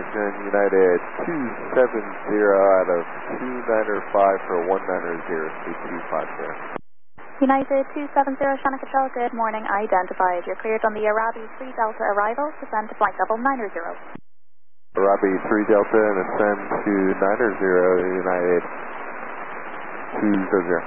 Houston, United 270 out of 295 for 190, speed 250. United 270, Shannon Control, good morning, identified. You're cleared on the Arabi 3 Delta arrival, descend to flight level 90. Arabi 3 Delta and ascend to 90, United 270.